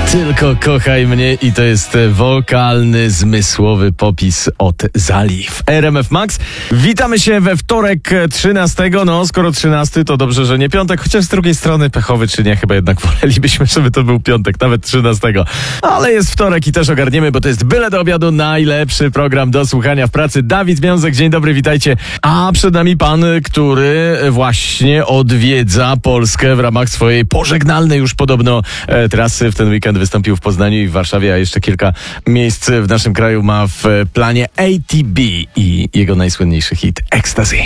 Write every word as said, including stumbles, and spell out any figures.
Tylko kochaj mnie i to jest wokalny, zmysłowy popis od Zali w R M F Max. Witamy się we wtorek trzynastego. No, skoro trzynasty, to dobrze, że nie piątek, chociaż z drugiej strony pechowy czy nie, chyba jednak wolelibyśmy, żeby to był piątek, nawet trzynastego. Ale jest wtorek i też ogarniemy, bo to jest byle do obiadu najlepszy program do słuchania w pracy. Dawid Miązek, dzień dobry, witajcie. A przed nami pan, który właśnie odwiedza Polskę w ramach swojej pożegnalnej już podobno e, trasy. W ten weekend wystąpił w Poznaniu i w Warszawie, a jeszcze kilka miejsc w naszym kraju ma w planie A T B i jego najsłynniejszy hit Ecstasy.